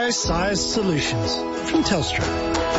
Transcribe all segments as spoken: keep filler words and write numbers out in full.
Bio-Size Solutions from Telstra.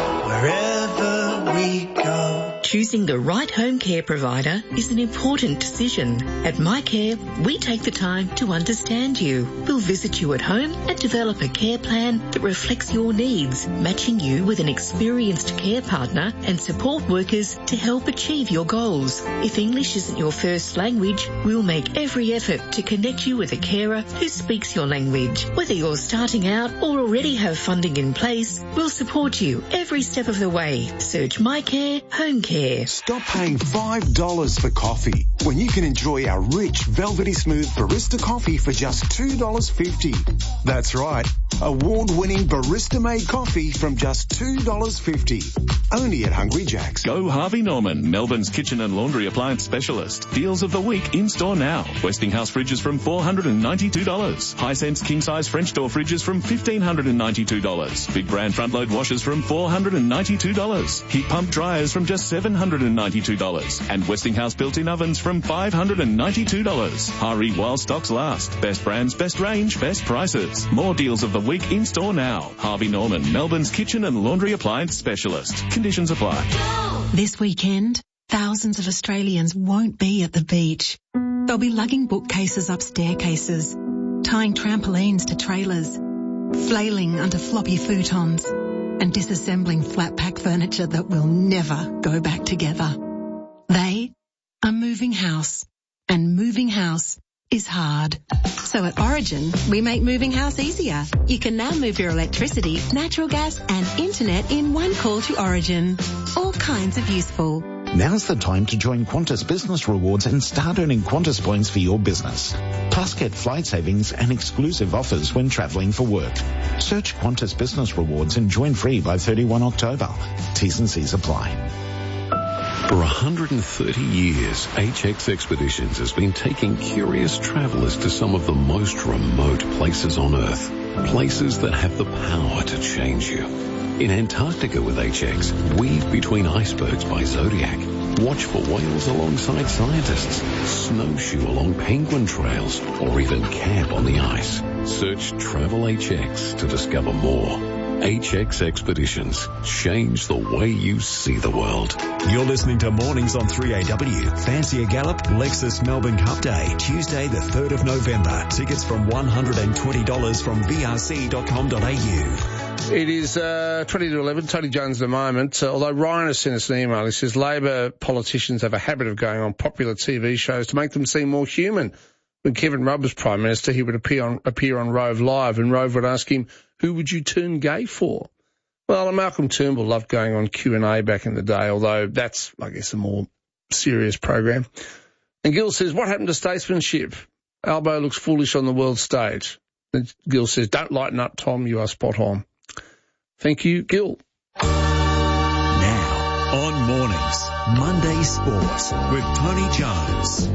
Wherever we go. Choosing the right home care provider is an important decision. At MyCare, we take the time to understand you. We'll visit you at home and develop a care plan that reflects your needs, matching you with an experienced care partner and support workers to help achieve your goals. If English isn't your first language, we'll make every effort to connect you with a carer who speaks your language. Whether you're starting out or already have funding in place, we'll support you every step of the way. Search MyCare Home Care. Stop paying five dollars for coffee when you can enjoy our rich, velvety smooth barista coffee for just two dollars fifty. That's right, award-winning barista-made coffee from just two dollars fifty. Only at Hungry Jack's. Go Harvey Norman, Melbourne's kitchen and laundry appliance specialist. Deals of the week in store now. Westinghouse fridges from four hundred ninety-two dollars. Hisense king-size French door fridges from one thousand five hundred ninety-two dollars. Big brand front-load washers from four hundred ninety-two dollars. Heat pump dryers from just seven hundred ninety-two dollars. And Westinghouse built-in ovens from five hundred ninety-two dollars. Hurry while stocks last. Best brands, best range, best prices. More deals of the week in store now. Harvey Norman, Melbourne's kitchen and laundry appliance specialist. Conditions apply. This weekend, thousands of Australians won't be at the beach. They'll be lugging bookcases up staircases, tying trampolines to trailers, flailing under floppy futons, and disassembling flat-pack furniture that will never go back together. They are moving house, and moving house is hard. So at Origin, we make moving house easier. You can now move your electricity, natural gas and internet in one call to Origin. All kinds of useful. Now's the time to join Qantas Business Rewards and start earning Qantas points for your business. Plus get flight savings and exclusive offers when travelling for work. Search Qantas Business Rewards and join free by thirty-first of October. T's and C's apply. For one hundred thirty years, H X Expeditions has been taking curious travellers to some of the most remote places on Earth. Places that have the power to change you. In Antarctica with H X, weave between icebergs by Zodiac. Watch for whales alongside scientists. Snowshoe along penguin trails. Or even camp on the ice. Search Travel H X to discover more. H X Expeditions. Change the way you see the world. You're listening to Mornings on three A W. Fancy a gallop? Lexus Melbourne Cup Day, Tuesday the third of November. Tickets from one hundred twenty dollars from v r c dot com dot a u. It is uh, twenty to eleven. Tony Jones at the moment. Uh, although Ryan has sent us an email, he says Labor politicians have a habit of going on popular T V shows to make them seem more human. When Kevin Rudd was Prime Minister, he would appear on, appear on Rove Live, and Rove would ask him, who would you turn gay for? Well, Malcolm Turnbull loved going on Q and A back in the day, although that's, I guess, a more serious program. And Gill says, what happened to statesmanship? Albo looks foolish on the world stage. And Gill says, don't lighten up, Tom, you are spot on. Thank you, Gill. Now, on Mornings, Monday Sports with Tony Jones.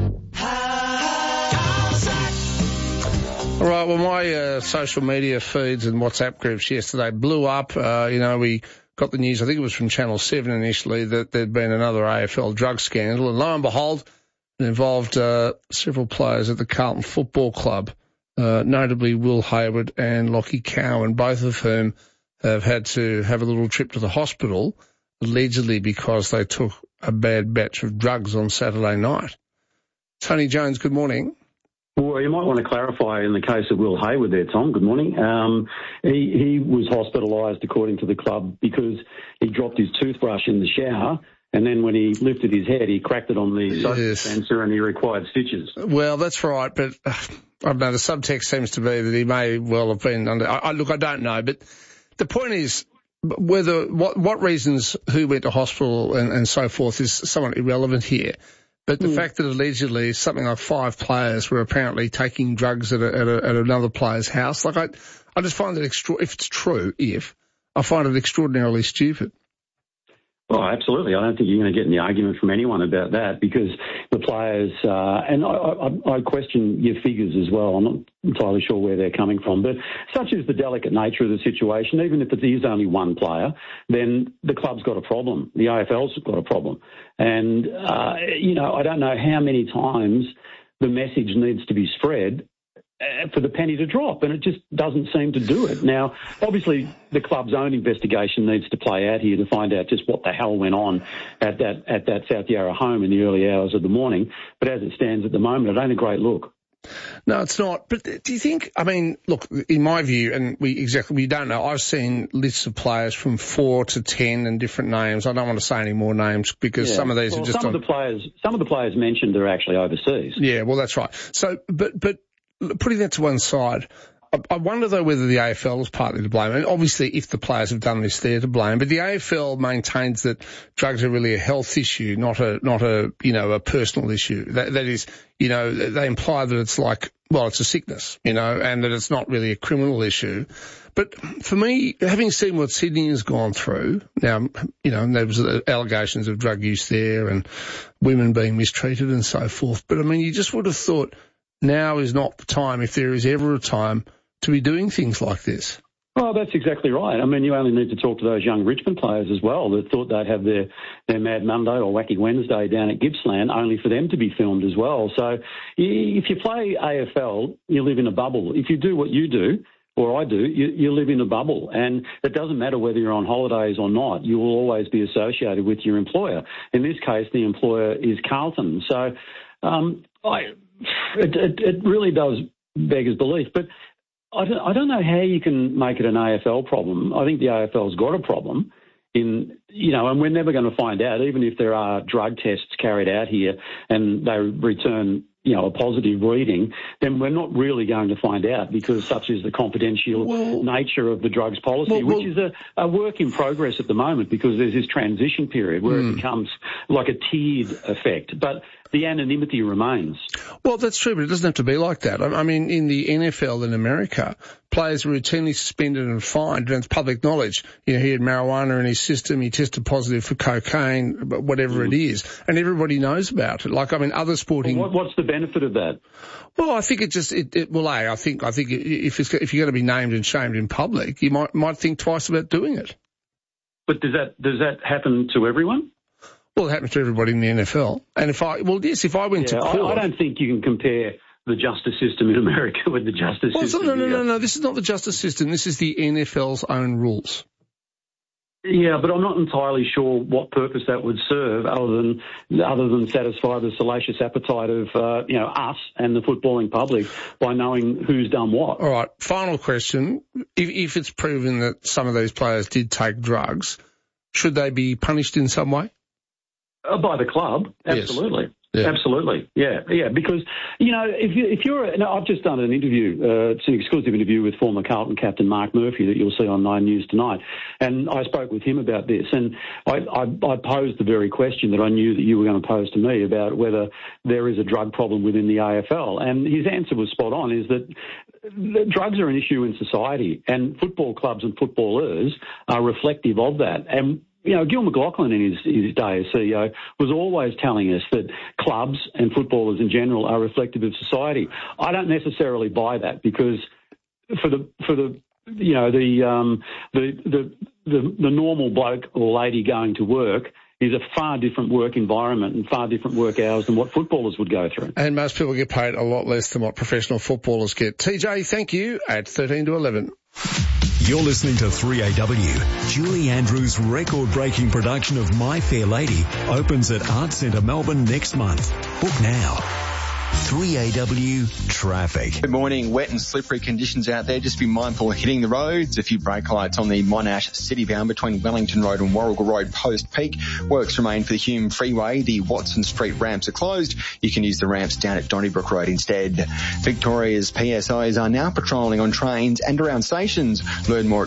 All right, well, my uh, social media feeds and WhatsApp groups yesterday blew up. Uh, you know, we got the news, I think it was from Channel seven initially, that there'd been another A F L drug scandal. And lo and behold, it involved uh, several players at the Carlton Football Club, uh, notably Will Hayward and Lockie Cowan, both of whom have had to have a little trip to the hospital, allegedly because they took a bad batch of drugs on Saturday night. Tony Jones, good morning. Well, you might want to clarify in the case of Will Hayward there, Tom. Good morning. Um, he, he was hospitalised, according to the club, because he dropped his toothbrush in the shower, and then when he lifted his head, he cracked it on the soap Yes. dispenser and he required stitches. Well, that's right, but uh, I don't know, the subtext seems to be that he may well have been under... I, I, look, I don't know, but the point is whether what, what reasons who went to hospital and, and so forth is somewhat irrelevant here. But the mm. fact that allegedly something like five players were apparently taking drugs at, a, at, a, at another player's house, like I, I just find it extra. If it's true, if I find it extraordinarily stupid. Oh, absolutely. I don't think you're going to get any argument from anyone about that because the players, uh, and I, I, I question your figures as well. I'm not entirely sure where they're coming from, but such is the delicate nature of the situation. Even if it is only one player, then the club's got a problem. The A F L's got a problem. And, uh, you know, I don't know how many times the message needs to be spread uh, for the penny to drop, and it just doesn't seem to do it. Now, obviously, the club's own investigation needs to play out here to find out just what the hell went on at that at that South Yarra home in the early hours of the morning. But as it stands at the moment, it ain't a great look. No, it's not. But do you think, I mean, look, in my view, and we exactly, we don't know, I've seen lists of players from four to ten and different names. I don't want to say any more names because yeah. some of these well, are just... Some on... of the players, some of the players mentioned are actually overseas. Yeah, well, that's right. So, but, but putting that to one side, I wonder, though, whether the A F L is partly to blame. And obviously, if the players have done this, they're to blame. But the A F L maintains that drugs are really a health issue, not a, not a, you know, a personal issue. That, that is, you know, they imply that it's like, well, it's a sickness, you know, and that it's not really a criminal issue. But for me, having seen what Sydney has gone through, now, you know, there was allegations of drug use there and women being mistreated and so forth. But I mean, you just would have thought now is not the time, if there is ever a time, to be doing things like this. Oh, that's exactly right. I mean, you only need to talk to those young Richmond players as well that thought they'd have their, their Mad Monday or Wacky Wednesday down at Gippsland, only for them to be filmed as well. So if you play A F L, you live in a bubble. If you do what you do, or I do, you, you live in a bubble. And it doesn't matter whether you're on holidays or not. You will always be associated with your employer. In this case, the employer is Carlton. So um, I, it, it, it really does beggars belief. But I don't, I don't know how you can make it an A F L problem. I think the A F L's got a problem in, you know, and we're never going to find out, even if there are drug tests carried out here and they return, you know, a positive reading, then we're not really going to find out because such is the confidential well, nature of the drugs policy, well, well, which is a, a work in progress at the moment because there's this transition period where mm. it becomes like a tiered effect. But the anonymity remains. Well, that's true, but it doesn't have to be like that. I mean, in the N F L in America, players are routinely suspended and fined, and it's public knowledge. You know, he had marijuana in his system, he tested positive for cocaine, whatever mm. it is, and everybody knows about it. Like, I mean, other sporting... Well, what, what's the benefit of that? Well, I think it just, it, it well, A, I think, I think if it's, if you're going to be named and shamed in public, you might, might think twice about doing it. But does that, does that happen to everyone? Well, it happens to everybody in the N F L. And if I, well, yes, if I went yeah, to court... I, I don't think you can compare the justice system in America with the justice well, system no, no, here. no, no, this is not the justice system. This is the N F L's own rules. Yeah, but I'm not entirely sure what purpose that would serve other than other than satisfy the salacious appetite of, uh, you know, us and the footballing public by knowing who's done what. All right, final question. If, if it's proven that some of these players did take drugs, should they be punished in some way? Uh, by the club, absolutely. Yes. Yeah. Absolutely, yeah, yeah. Because you know, if you if you're, no, I've just done an interview. Uh, it's an exclusive interview with former Carlton captain Mark Murphy that you'll see on Nine News tonight, and I spoke with him about this, and I, I, I posed the very question that I knew that you were going to pose to me about whether there is a drug problem within the A F L, and his answer was spot on. Is that drugs are an issue in society, and football clubs and footballers are reflective of that, and. You know, Gil McLachlan in his, his day as C E O was always telling us that clubs and footballers in general are reflective of society. I don't necessarily buy that because for the for the you know the um, the, the the the normal bloke or lady going to work is a far different work environment and far different work hours than what footballers would go through. And most people get paid a lot less than what professional footballers get. T J, thank you at thirteen to eleven. You're listening to three A W. Julie Andrews' record-breaking production of My Fair Lady opens at Art Centre Melbourne next month. Book now. three A W traffic. Good morning. Wet and slippery conditions out there. Just be mindful of hitting the roads. A few brake lights on the Monash City bound between Wellington Road and Warrigal Road post-peak. Works remain for the Hume Freeway. The Watson Street ramps are closed. You can use the ramps down at Donnybrook Road instead. Victoria's P S Is are now patrolling on trains and around stations. Learn more at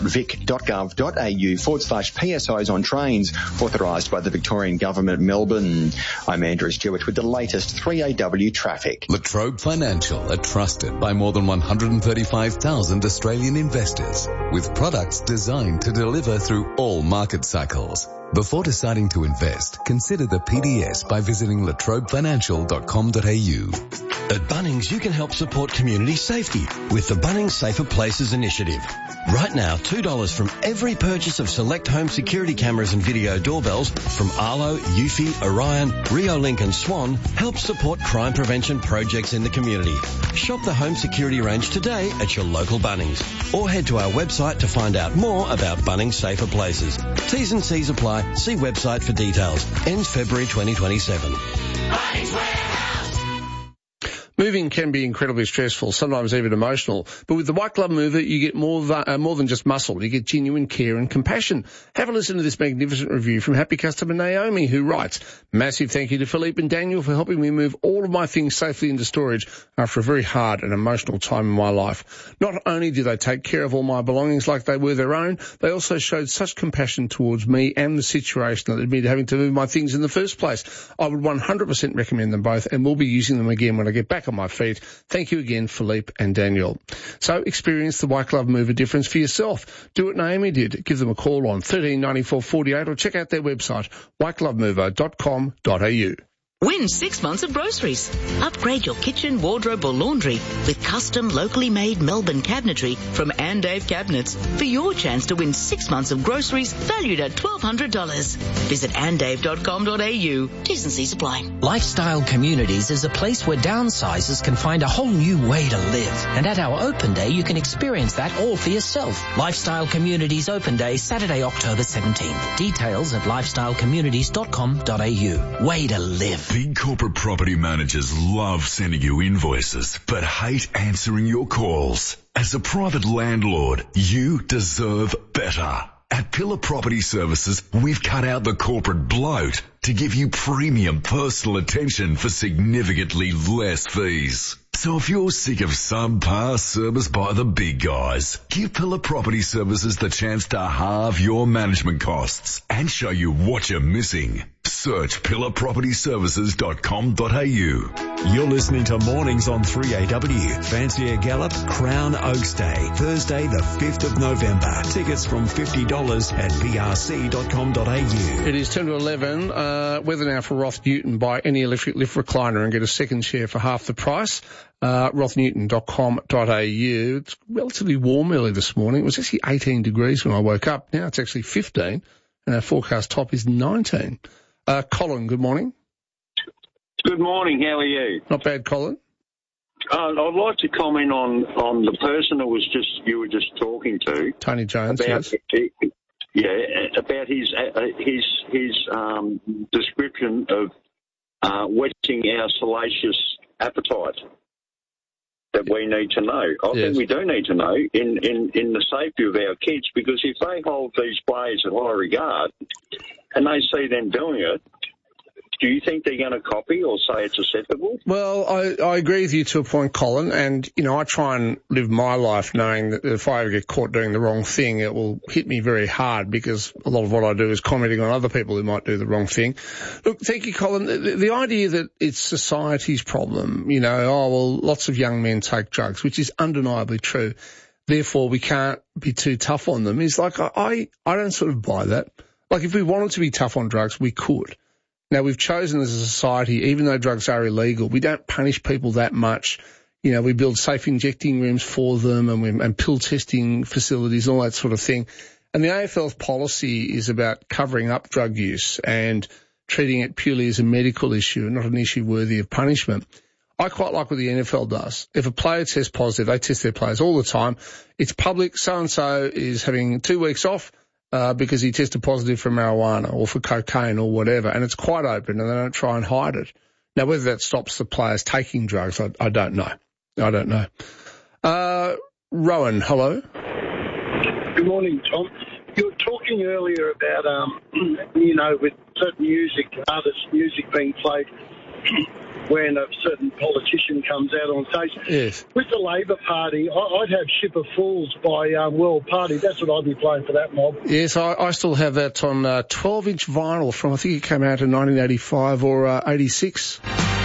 vic.gov.au forward slash PSIs on trains, authorised by the Victorian Government, Melbourne. I'm Andrew Stewart with the latest three A W traffic. Latrobe Financial are trusted by more than one hundred thirty-five thousand Australian investors with products designed to deliver through all market cycles. Before deciding to invest, consider the P D S by visiting latrobe financial dot com dot a u. At Bunnings, you can help support community safety with the Bunnings Safer Places initiative. Right now, two dollars from every purchase of select home security cameras and video doorbells from Arlo, Eufy, Orion, Riolink and Swan helps support crime prevention projects in the community. Shop the home security range today at your local Bunnings or head to our website to find out more about Bunnings Safer Places. T's and C's apply. See website for details. Ends February twenty twenty-seven. Bunnings Warehouse. Moving can be incredibly stressful, sometimes even emotional. But with the White Glove Mover, you get more uh, more than just muscle. You get genuine care and compassion. Have a listen to this magnificent review from happy customer Naomi, who writes, massive thank you to Philippe and Daniel for helping me move all of my things safely into storage after a very hard and emotional time in my life. Not only did they take care of all my belongings like they were their own, they also showed such compassion towards me and the situation that led me to having to move my things in the first place. I would one hundred percent recommend them both and will be using them again when I get back on my feet. Thank you again, Philippe and Daniel. So experience the White Glove Mover difference for yourself. Do what Naomi did. Give them a call on thirteen ninety-four forty-eight or check out their website, white glove mover dot com dot a u. Win six months of groceries. Upgrade your kitchen, wardrobe or laundry with custom locally made Melbourne cabinetry from Ann Dave Cabinets for your chance to win six months of groceries valued at twelve hundred dollars. Visit ann dave dot com dot a u. T's and C's apply. Lifestyle Communities is a place where downsizers can find a whole new way to live. And at our open day, you can experience that all for yourself. Lifestyle Communities Open Day, Saturday, October seventeenth. Details at lifestyle communities dot com dot a u. Way to live. Big corporate property managers love sending you invoices, but hate answering your calls. As a private landlord, you deserve better. At Pillar Property Services, we've cut out the corporate bloat to give you premium personal attention for significantly less fees. So if you're sick of subpar service by the big guys, give Pillar Property Services the chance to halve your management costs and show you what you're missing. Search pillar property services dot com dot a u. You're listening to Mornings on three A W. Fancy a gallop? Crown Oaks Day, Thursday the fifth of November. Tickets from fifty dollars at p r c dot com dot a u. It is ten to eleven. Uh, weather now for Roth Newton. Buy any electric lift recliner and get a second share for half the price. Uh, roth newton dot com dot a u. It's relatively warm early this morning. It was actually eighteen degrees when I woke up. Now it's actually fifteen, and our forecast top is nineteen. Uh, Colin, good morning. Good morning. How are you? Not bad, Colin. Uh, I'd like to comment on, on the person who was just you were just talking to, Tony Jones. About, Yes. Yeah, about his uh, his his um, description of uh, whetting our salacious appetite that we need to know. I Yes. think we do need to know in, in, in the safety of our kids, because if they hold these players in high regard and they see them doing it, do you think they're going to copy or say it's acceptable? Well, I, I agree with you to a point, Colin, and, you know, I try and live my life knowing that if I ever get caught doing the wrong thing, it will hit me very hard, because a lot of what I do is commenting on other people who might do the wrong thing. Look, thank you, Colin. The, the idea that it's society's problem, you know, oh, well, lots of young men take drugs, which is undeniably true, therefore we can't be too tough on them, is like, I, I don't sort of buy that. Like, if we wanted to be tough on drugs, we could. Now, we've chosen as a society, even though drugs are illegal, we don't punish people that much. You know, we build safe injecting rooms for them and, we, and pill testing facilities and all that sort of thing. And the A F L's policy is about covering up drug use and treating it purely as a medical issue and not an issue worthy of punishment. I quite like what the N F L does. If a player tests positive, they test their players all the time. It's public. So-and-so is having two weeks off. Uh, because he tested positive for marijuana or for cocaine or whatever, and it's quite open and they don't try and hide it. Now, whether that stops the players taking drugs, I, I don't know. I don't know. Uh, Rowan, hello. Good morning, Tom. You were talking earlier about, um, you know, with certain music, artists' music being played when a certain politician comes out on stage. Yes. With the Labor Party, I'd have Ship of Fools by um, World Party. That's what I'd be playing for that mob. Yes, I, I still have that on uh, twelve inch vinyl from, I think it came out in nineteen eighty-five or uh, eighty-six.